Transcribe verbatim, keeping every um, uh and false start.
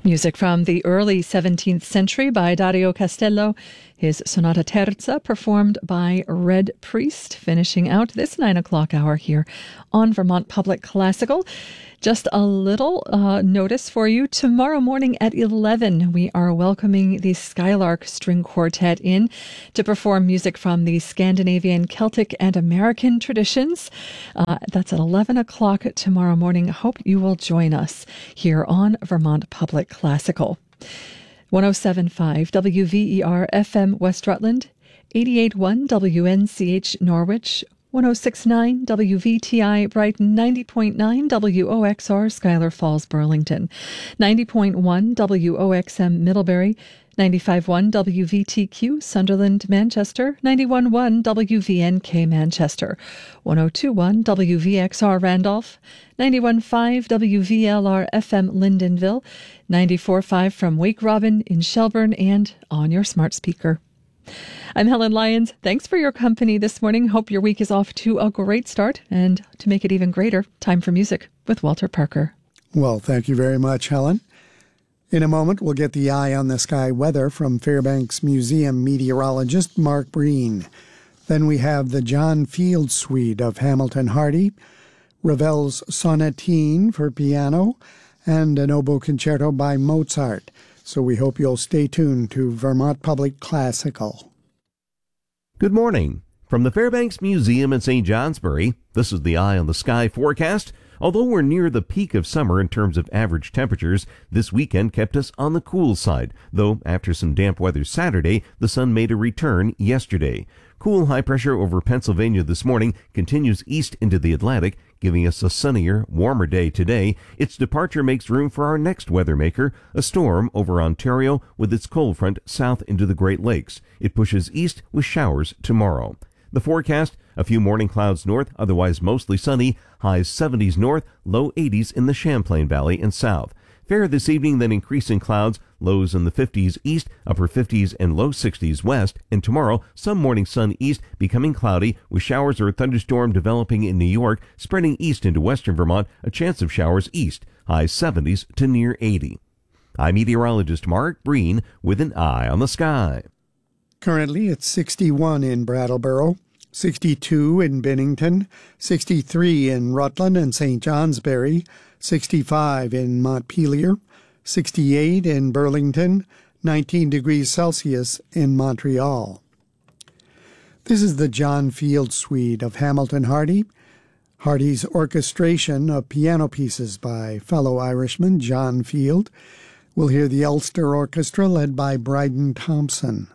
Music from the early seventeenth century by Dario Castello. His Sonata Terza performed by Red Priest, finishing out this nine o'clock hour here on Vermont Public Classical. Just a little uh, notice for you. Tomorrow morning at eleven, we are welcoming the Skylark String Quartet in to perform music from the Scandinavian, Celtic, and American traditions. Uh, that's at eleven o'clock tomorrow morning. Hope you will join us here on Vermont Public Classical. one oh seven point five W V E R F M West Rutland, eighty-eight point one W N C H Norwich, one oh six point nine W V T I Brighton, ninety point nine W O X R Schuyler Falls Burlington, ninety point one W O X M Middlebury, ninety-five point one W V T Q Sunderland Manchester, ninety-one point one W V N K Manchester, one oh two point one W V X R Randolph, ninety-one point five W V L R F M Lyndonville, ninety-four point five from Wake Robin in Shelburne, and on your smart speaker. I'm Helen Lyons. Thanks for your company this morning. Hope your week is off to a great start. And to make it even greater, time for music with Walter Parker. Well, thank you very much, Helen. In a moment, we'll get the eye on the sky weather from Fairbanks Museum meteorologist Mark Breen. Then we have the John Field Suite of Hamilton Hardy, Ravel's Sonatine for piano, and an oboe concerto by Mozart. So we hope you'll stay tuned to Vermont Public Classical. Good morning. From the Fairbanks Museum in Saint Johnsbury, this is the Eye on the Sky forecast. Although we're near the peak of summer in terms of average temperatures, this weekend kept us on the cool side, though after some damp weather Saturday, the sun made a return yesterday. Cool high pressure over Pennsylvania this morning continues east into the Atlantic, giving us a sunnier, warmer day today. Its departure makes room for our next weather maker, a storm over Ontario with its cold front south into the Great Lakes. It pushes east with showers tomorrow. The forecast, a few morning clouds north, otherwise mostly sunny, highs seventies north, low eighties in the Champlain Valley and south. Fair this evening, then increasing clouds, lows in the fifties east, upper fifties and low sixties west, and tomorrow, some morning sun east, becoming cloudy, with showers or a thunderstorm developing in New York, spreading east into western Vermont, a chance of showers east, high seventies to near eighty. I'm meteorologist Mark Breen with an eye on the sky. Currently, it's sixty-one in Brattleboro, sixty-two in Bennington, sixty-three in Rutland and Saint Johnsbury, sixty-five in Montpelier, sixty-eight in Burlington, nineteen degrees Celsius in Montreal. This is the John Field Suite of Hamilton Hardy. Hardy's orchestration of piano pieces by fellow Irishman John Field. We'll hear the Ulster Orchestra led by Bryden Thompson.